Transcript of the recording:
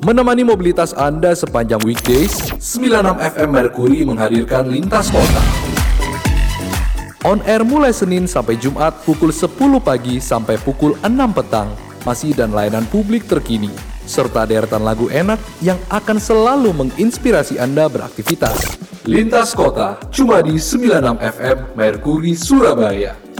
Menemani mobilitas Anda sepanjang weekdays, 96 FM Mercury menghadirkan Lintas Kota. On air mulai Senin sampai Jumat pukul 10 pagi sampai pukul 6 petang. Masih dan layanan publik terkini, serta deretan lagu enak yang akan selalu menginspirasi Anda beraktivitas. Lintas Kota, cuma di 96 FM Mercury Surabaya.